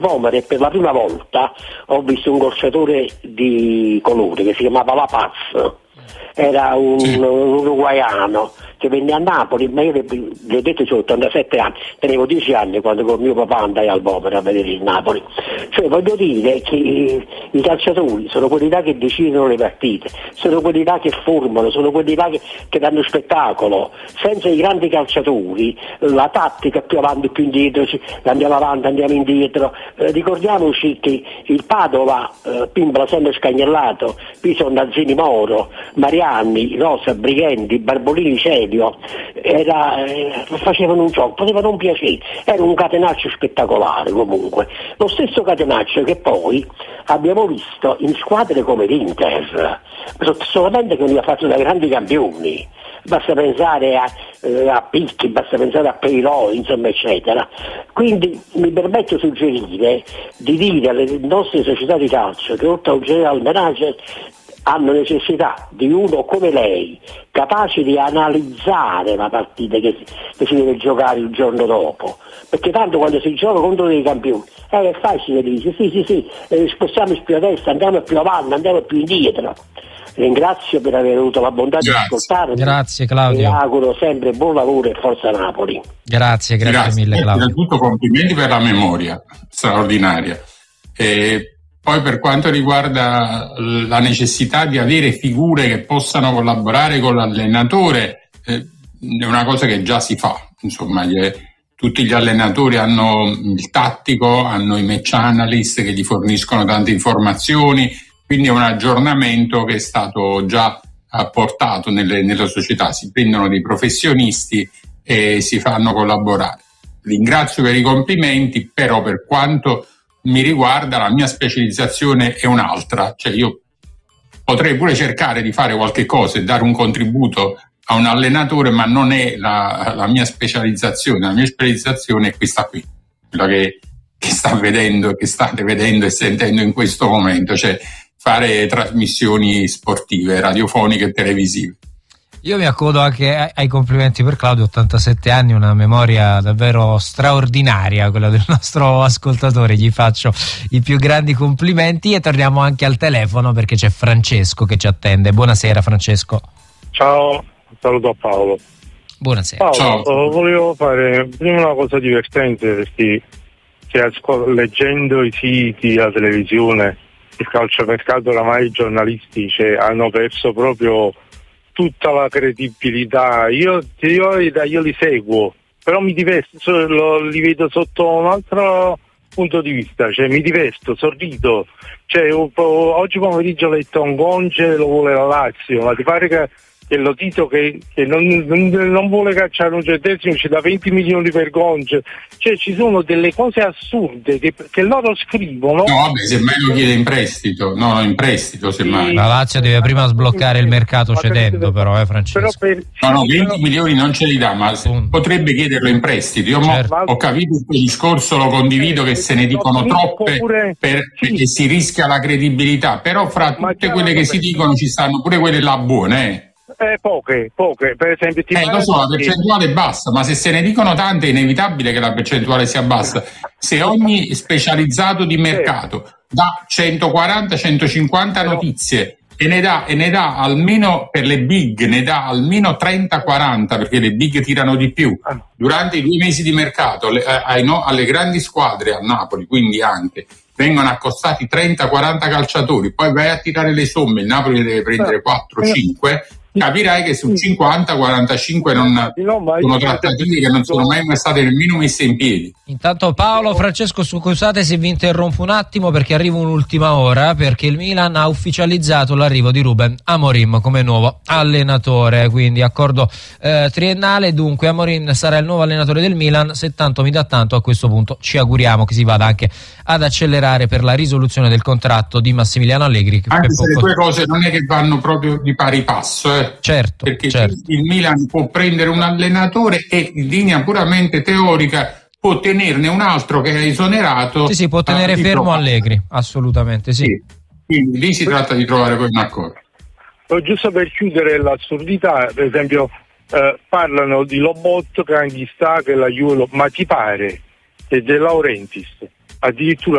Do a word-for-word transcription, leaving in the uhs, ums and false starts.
Vomere, per la prima volta ho visto un calciatore di colore che si chiamava La Paz, era un, sì. un uruguaiano che venne a Napoli, ma io le, le ho detto, ho ottantasette anni, tenevo dieci anni quando con mio papà andai al Vomero a vedere il Napoli. Cioè voglio dire che i calciatori sono quelli là che decidono le partite, sono quelli là che formano, sono quelli là che, che danno spettacolo. Senza i grandi calciatori la tattica più avanti più indietro, andiamo avanti, andiamo indietro. Eh, ricordiamoci che il Padova, eh, Pimbla sempre scagnellato, qui sono Nazzini Moro, Marianni, Rosa, Brichendi, Barbolini, Celio, era, eh, facevano un gioco, poteva non piacere, era un catenaccio spettacolare comunque. Lo stesso catenaccio che poi abbiamo visto in squadre come l'Inter, solamente che non ha fatto da grandi campioni. Basta pensare a, eh, a Picchi, basta pensare a Peirò, insomma, eccetera. Quindi mi permetto di suggerire di dire alle nostre società di calcio che oltre a un general manager hanno necessità di uno come lei, capace di analizzare la partita che, che si deve giocare il giorno dopo, perché tanto quando si gioca contro dei campioni eh, è facile, dice sì sì sì, eh, spostiamo più a destra, andiamo più avanti, andiamo più indietro. Ringrazio per aver avuto la bontà grazie. di ascoltarmi. Grazie Claudio. E auguro sempre buon lavoro e forza Napoli. Grazie, grazie, grazie. mille Claudio. Innanzitutto complimenti per la memoria straordinaria. E poi per quanto riguarda la necessità di avere figure che possano collaborare con l'allenatore, eh, è una cosa che già si fa. Insomma, gli, tutti gli allenatori hanno il tattico, hanno i match analyst che gli forniscono tante informazioni. Quindi è un aggiornamento che è stato già apportato nelle, nella società, si prendono dei professionisti e si fanno collaborare. Ringrazio per i complimenti, però per quanto mi riguarda la mia specializzazione è un'altra, cioè io potrei pure cercare di fare qualche cosa e dare un contributo a un allenatore, ma non è la, la mia specializzazione, la mia specializzazione è questa qui, quella che, che sta vedendo, che state vedendo e sentendo in questo momento, cioè fare trasmissioni sportive, radiofoniche e televisive. Io mi accodo anche ai complimenti per Claudio, ottantasette anni, una memoria davvero straordinaria quella del nostro ascoltatore, gli faccio i più grandi complimenti e torniamo anche al telefono perché c'è Francesco che ci attende. Buonasera Francesco. Ciao, un saluto a Paolo. Buonasera. Paolo, Ciao. volevo fare prima una cosa divertente perché cioè, leggendo i siti, la televisione, il calciomercato oramai i giornalisti cioè, hanno perso proprio tutta la credibilità. Io, io, io li seguo, però mi diverto, lo, li vedo sotto un altro punto di vista, cioè mi diverto, sorrido. Cioè, oggi pomeriggio ho letto un Gonce, lo vuole la Lazio, ma ti pare che che lo Tito che, che non, non, non vuole cacciare un centesimo, ci dà venti milioni per Gonce, cioè ci sono delle cose assurde che, che loro scrivono. No vabbè, semmai lo chiede in prestito, no, in prestito semmai. La Lazio deve prima sbloccare il mercato cedendo però, eh Francesco. Però per, no, no, venti milioni non ce li dà, ma potrebbe chiederlo in prestito. Io certo. ho capito il discorso, lo condivido, che se ne dicono troppe pure, per, sì. perché si rischia la credibilità, però fra tutte quelle che si dicono ci stanno pure quelle là buone, eh. Eh, poche, poche, per esempio ti eh, lo so, la percentuale è bassa, ma se se ne dicono tante è inevitabile che la percentuale sia bassa. Se ogni specializzato di mercato dà centoquaranta centocinquanta notizie e ne dà e ne dà almeno per le big, ne dà almeno trenta quaranta, perché le big tirano di più durante i due mesi di mercato, le, ai, no, alle grandi squadre a Napoli, quindi anche vengono accostati trenta quaranta calciatori, poi vai a tirare le somme, il Napoli deve prendere quattro cinque, capirai che su cinquanta quarantacinque non sono trattative che non sono mai state nemmeno messe in piedi. Intanto Paolo, Francesco, scusate se vi interrompo un attimo perché arriva un'ultima ora, perché il Milan ha ufficializzato l'arrivo di Ruben Amorim come nuovo allenatore, quindi accordo eh, triennale, dunque Amorim sarà il nuovo allenatore del Milan. Se tanto mi dà tanto, a questo punto ci auguriamo che si vada anche ad accelerare per la risoluzione del contratto di Massimiliano Allegri, che anche se le due cose non è che vanno proprio di pari passo, eh. Certo, perché certo. il Milan può prendere un allenatore e in linea puramente teorica può tenerne un altro che è esonerato. Sì, sì, può tenere fermo trovare. Allegri, assolutamente sì. sì. Quindi lì si tratta di trovare poi un accordo. Giusto per chiudere l'assurdità, per esempio eh, parlano di Lobot, Canghistà, che la Juve, ma ti pare che De Laurentiis addirittura